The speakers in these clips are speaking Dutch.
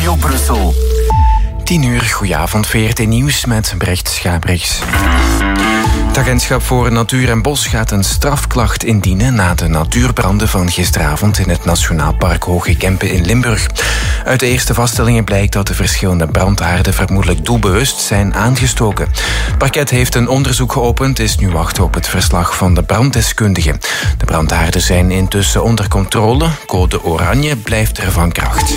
Radio Brussel. 10:00, goedenavond, VRT Nieuws met Brecht Schabrichs. Het Agentschap voor Natuur en Bos gaat een strafklacht indienen na de natuurbranden van gisteravond in het Nationaal Park Hoge Kempen in Limburg. Uit de eerste vaststellingen blijkt dat de verschillende brandhaarden vermoedelijk doelbewust zijn aangestoken. Het parket heeft een onderzoek geopend, is nu wachten op het verslag van de branddeskundigen. De brandhaarden zijn intussen onder controle. Code oranje blijft er van kracht.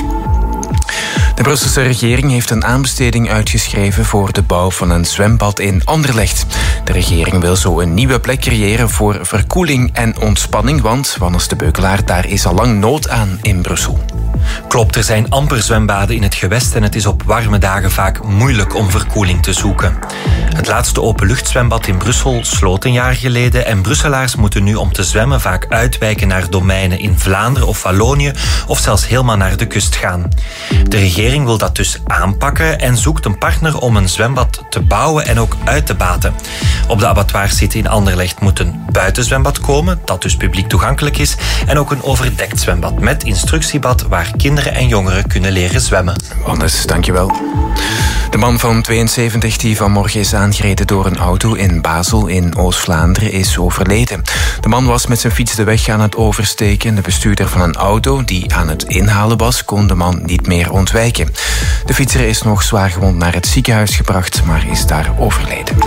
De Brusselse regering heeft een aanbesteding uitgeschreven voor de bouw van een zwembad in Anderlecht. De regering wil zo een nieuwe plek creëren voor verkoeling en ontspanning, want, Wannes de Beukelaar, daar is al lang nood aan in Brussel. Klopt, er zijn amper zwembaden in het gewest en het is op warme dagen vaak moeilijk om verkoeling te zoeken. Het laatste openluchtzwembad in Brussel sloot een jaar geleden en Brusselaars moeten nu om te zwemmen vaak uitwijken naar domeinen in Vlaanderen of Wallonië of zelfs helemaal naar de kust gaan. De regering wil dat dus aanpakken en zoekt een partner om een zwembad te bouwen en ook uit te baten. Op de abattoirsite in Anderlecht moet een buitenzwembad komen, dat dus publiek toegankelijk is, en ook een overdekt zwembad met instructiebad waar kinderen en jongeren kunnen leren zwemmen. Wannes, dankjewel. De man van 72 die vanmorgen is aangereden door een auto in Basel in Oost-Vlaanderen is overleden. De man was met zijn fiets de weg aan het oversteken. De bestuurder van een auto die aan het inhalen was, kon de man niet meer ontwijken. De fietser is nog zwaargewond naar het ziekenhuis gebracht, maar is daar overleden.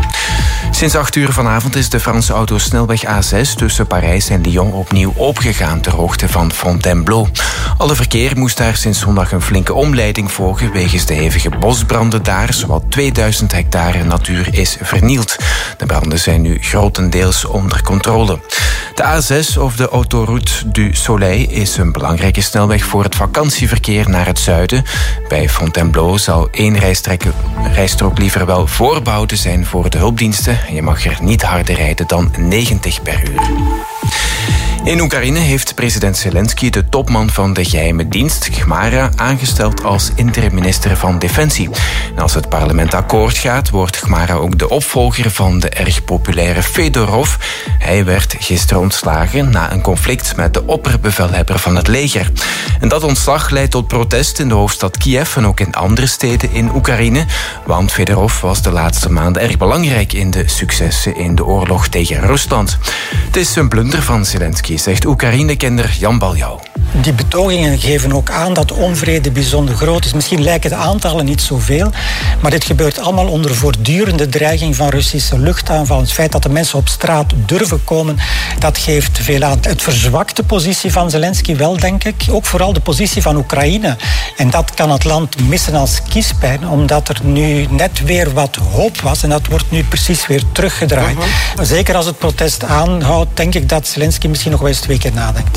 Sinds 8:00 vanavond is de Franse autosnelweg A6 tussen Parijs en Lyon opnieuw opengegaan ter hoogte van Fontainebleau. Alle verkeer moest daar sinds zondag een flinke omleiding volgen wegens de hevige bosbranden daar. Zowat 2000 hectare natuur is vernield. De branden zijn nu grotendeels onder controle. De A6 of de Autoroute du Soleil is een belangrijke snelweg voor het vakantieverkeer naar het zuiden. Bij Fontainebleau zal 1 rijstrook liever wel voorbehouden zijn voor de hulpdiensten. Je mag er niet harder rijden dan 90 per uur. In Oekraïne heeft president Zelensky de topman van de geheime dienst, Khmara, aangesteld als interim-minister van Defensie. En als het parlement akkoord gaat, wordt Khmara ook de opvolger van de erg populaire Fedorov. Hij werd gisteren ontslagen na een conflict met de opperbevelhebber van het leger. En dat ontslag leidt tot protest in de hoofdstad Kiev en ook in andere steden in Oekraïne. Want Fedorov was de laatste maanden erg belangrijk in de successen in de oorlog tegen Rusland. Het is een blunder van Zelensky, zegt Oekraïne-kenner Jan Baljouw. Die betogingen geven ook aan dat de onvrede bijzonder groot is. Misschien lijken de aantallen niet zoveel, maar dit gebeurt allemaal onder voortdurende dreiging van Russische luchtaanvallen. Het feit dat de mensen op straat durven komen, dat geeft veel aan. Het verzwakt de positie van Zelensky wel, denk ik. Ook vooral de positie van Oekraïne. En dat kan het land missen als kiespijn, omdat er nu net weer wat hoop was en dat wordt nu precies weer teruggedraaid. Zeker als het protest aanhoudt, denk ik dat Zelensky misschien nog wel eens 2 keer nadenkt.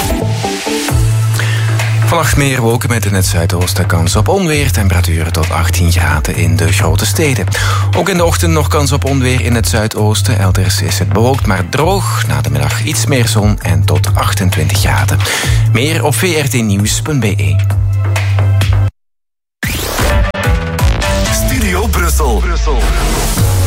Vannacht meer wolken met in het zuidoosten kans op onweer. Temperaturen tot 18 graden in de grote steden. Ook in de ochtend nog kans op onweer in het zuidoosten. Elders is het bewolkt, maar droog. Na de middag iets meer zon en tot 28 graden. Meer op vrtnieuws.be.